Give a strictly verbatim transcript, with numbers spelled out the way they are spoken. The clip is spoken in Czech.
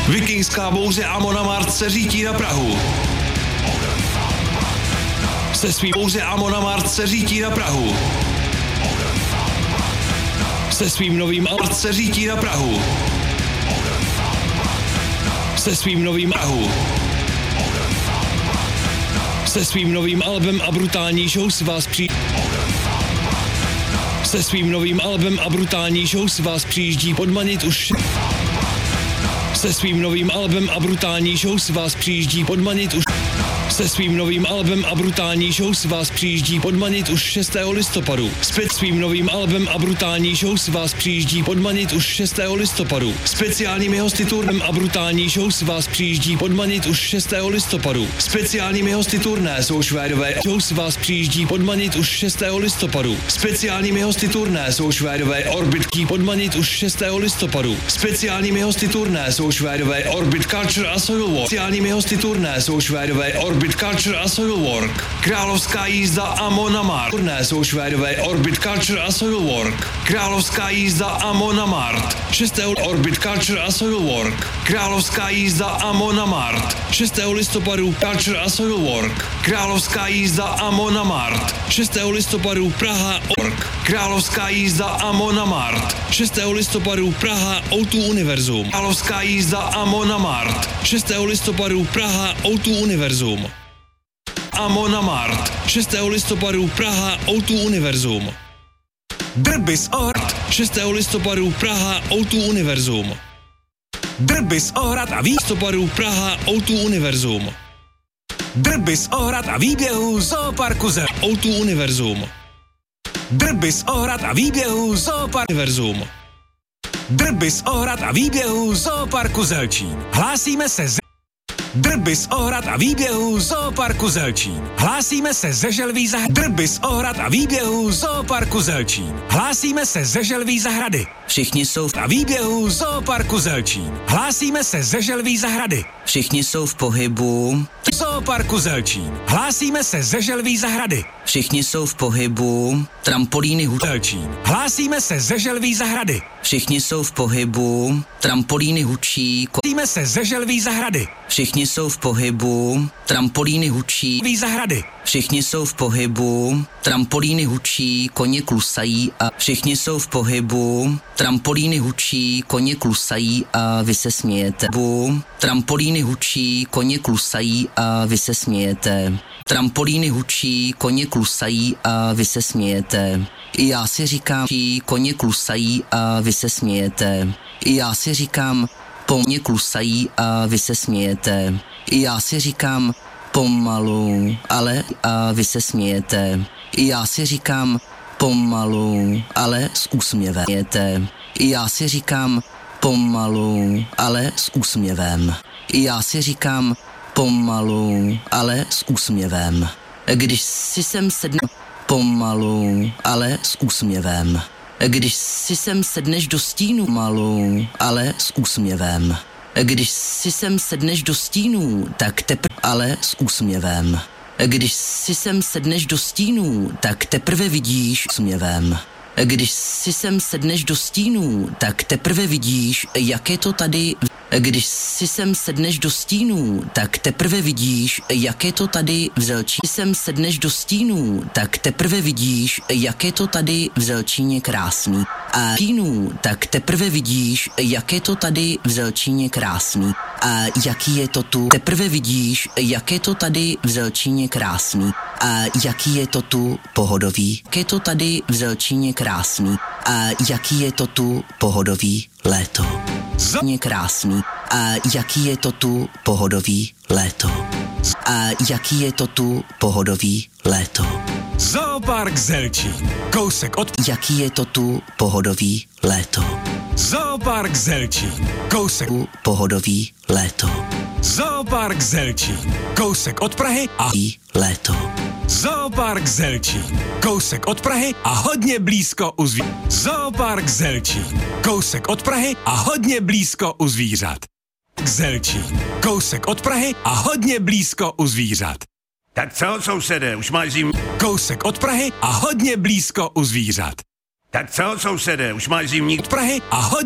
Vikingská bouře Amon Amarth se řítí na Prahu. Se svým bouře Amon Amarth se řítí na Prahu. Se svým novým Amarth se řítí na Prahu. Se svým novým Prahu. Se svým novým albem a brutální show si vás při... Se svým novým albem a brutální show si vás přijíždí podmanit už... Se svým novým albem a brutální show si vás přijíždí podmanit už... Se svým novým albem a brutální show si vás přijíždí podmanit už šestého listopadu. Zpět svým novým albem a brutální show si vás přijíždí podmanit už šestého listopadu. Speciálními hosty turnem a brutální show si vás přijíždí podmanit už šestého listopadu. Speciálními hosty turné jsou Švédové. Show si vás přijíždí podmanit už šestého listopadu. Speciálními hosty turné jsou Švédové Orbit podmanit už šestého listopadu. Speciálními hosty turné jsou Švédové Orbit Culture a Soilwork. Speciálními hosty turné jsou Švédové Orbit Culture a Soilwork. Královská jízda Amon Amarth. Turné jsou Švédové Orbit Culture a Soilwork. Královská jízda Amon Amarth. šestého Orbit Culture a Soilwork. Královská jízda Amon Amarth. šestého listopadu Culture a Soilwork. Královská jízda Amon Amarth. šestého listopadu Praha Ork. Královská jízda Amon Amarth. šestého listopadu Praha ó dva Univerzum. Královská jízda Amon Amarth. šestého listopadu Praha ó dva Univerzum. Amon Amarth. šestého listopadu Praha ó dva Univerzum. Drbis Ohrad. šestého listopadu Praha ó dva Univerzum. Drbis Ohrad a listopadu Praha ó dva Univerzum. Drbis Ohrad a výběhu Zooparku Zel ó dva Univerzum. Drbis Ohrad a výběhu Zooparku Univerzum. Drbis Ohrad a výběhu Zooparku Zelčín. Hlásíme se z... Drbis Ohrad a výběhu Zooparku Zelčín. Hlásíme se ze Želví zahrady. Drbis Ohrad a výběhu Zooparku Zelčín. Hlásíme se ze Želví zahrady. Všichni jsou v... a výběhu Zooparku Zelčín. Hlásíme se ze Želví zahrady. Všichni jsou v pohybu. Zooparku Zelčín. Hlásíme se ze Želví zahrady. Všichni jsou v pohybu. Trampolíny Zelčín. Hlásíme se ze Želví zahrady. Všichni jsou v pohybu. Trampolíny Hučí. Hlásíme se ze Želví zahrady. Všichni jsou v pohybu. Trampolíny Hučí. Zahrady. Všichni jsou v pohybu. Trampolíny Hučí. Koně klusají a všichni jsou v pohybu. Trampolíny Hučí. Koně klusají a vy se smějete. Trampolíny Hučí. Koně klusají a vy se smějete. Trampolíny Hučí. Koně klusají a vy se smějete. I já si říkám, koně klusají a vy se smějete. I já si říkám, koně klusají a vy se smějete. I já si říkám, pomalu, ale a vy se smějete. I já si říkám, pomalu, ale s úsměvem. I já si říkám, pomalu, ale s úsměvem. I já si říkám, pomalu, ale s úsměvem. Když si sem sedne, pomalu, ale s úsměvem. Když si sem sedneš do stínu, malu, ale s úsměvem. Když si sem sedneš do stínů, tak teprve, ale s úsměvem. Když si sem sedneš do stínů, tak teprve vidíš úsměvem. Když si sem sedneš do stínů, tak teprve vidíš, jak je to tady. Když si sem sedneš do stínů, tak teprve vidíš, jak je to tady v Zelčíně. Když sem sedneš do stínů, tak teprve vidíš, jak je to tady v Zelčíně krásný. A stínů, tak teprve vidíš, jak je to tady v Zelčíně krásný. A jaký je to tu, teprve vidíš, jak je to tady v Zelčíně krásný. A jaký je to tu pohodový, jak je to tady v Zelčíně krásný. A jaký je to tu pohodový léto. Zelčíně krásný. A jaký je to tu pohodový léto. A jaký je to tu pohodový léto. Zoopark Zelčín. Kousek od... Jaký je to tu pohodový léto. Zoopark Zelčín. Kousek... Pohodový léto. Zoopark Zelčín. Kousek od Prahy a... I léto. Zoopark Zelčín. Kousek od Prahy a hodně blízko u zvířat. Zoopark Zelčín. Kousek od Prahy a hodně blízko u zvířat. Zelčín. Kousek od Prahy a hodně blízko u zvířat. Tak co, sousede, už máš zim... Kousek od Prahy a hodně blízko u zvířat. Tak co, sousede, už máš zimník... Od Prahy a hodně...